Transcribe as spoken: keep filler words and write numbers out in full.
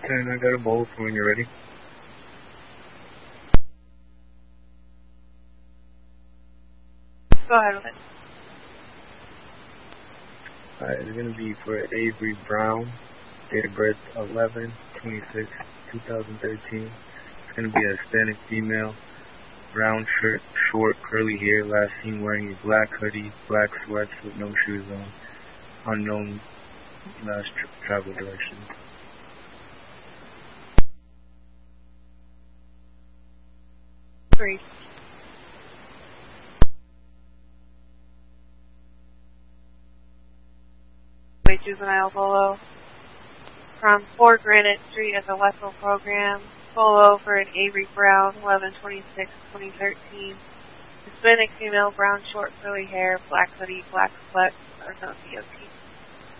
ten, I got a bowl for when you're ready. Go ahead with it. Alright, it's going to be for Avery Brown, date of birth eleven twenty-six two thousand thirteen. It's going to be a Hispanic female, brown shirt, short, curly hair, last seen wearing a black hoodie, black sweats with no shoes on, unknown last tra travel direction. Three. Wait, juvenile Bolo. From four Granite Street at the Wessel program. Bolo for an Avery Brown, eleven twenty-six twenty thirteen. Hispanic female, brown short curly hair, black hoodie, black sweats, or no D O T.